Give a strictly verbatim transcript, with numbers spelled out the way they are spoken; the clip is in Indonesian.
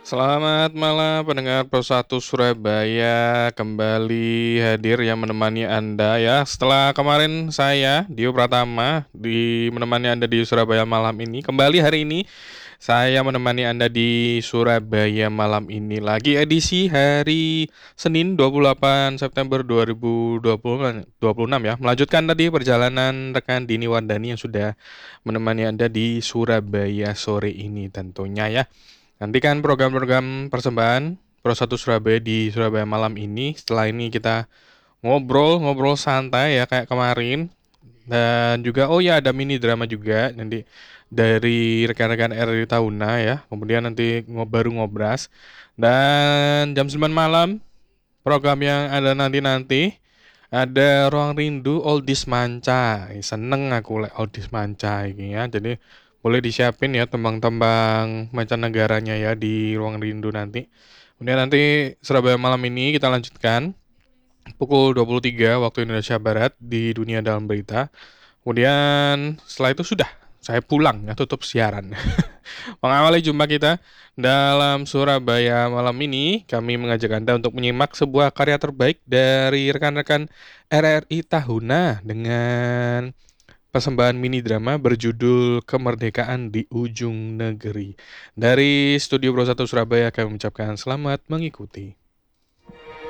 Selamat malam pendengar Pro satu Surabaya, kembali hadir yang menemani Anda ya. Setelah kemarin saya, Dio Pratama, di menemani Anda di Surabaya malam ini. Kembali hari ini saya menemani Anda di Surabaya malam ini lagi edisi hari Senin dua puluh delapan September dua ribu dua puluh, dua puluh enam ya. Melanjutkan tadi perjalanan rekan Dini Wardani yang sudah menemani Anda di Surabaya sore ini tentunya ya. Nantikan program-program persembahan Pro satu Surabaya di Surabaya malam ini. Setelah ini kita ngobrol-ngobrol santai ya kayak kemarin. Dan juga oh ya ada mini drama juga nanti dari rekan-rekan R R I Tahuna ya. Kemudian nanti ngo- baru ngobras. Dan jam sembilan malam program yang ada nanti-nanti ada Ruang Rindu Oldies Manca. Eh, Seneng aku lek Oldies Manca ini ya. Jadi boleh disiapin ya tembang-tembang mancanegaranya ya di Ruang Rindu nanti. Kemudian nanti Surabaya malam ini kita lanjutkan pukul dua puluh tiga waktu Indonesia Barat di Dunia Dalam Berita. Kemudian setelah itu sudah saya pulang ya tutup siaran. Mengawali jumpa kita dalam Surabaya malam ini, kami mengajak Anda untuk menyimak sebuah karya terbaik dari rekan-rekan R R I Tahuna dengan persembahan mini drama berjudul Kemerdekaan di Ujung Negeri. Dari Studio Pro satu Surabaya kami mengucapkan selamat mengikuti.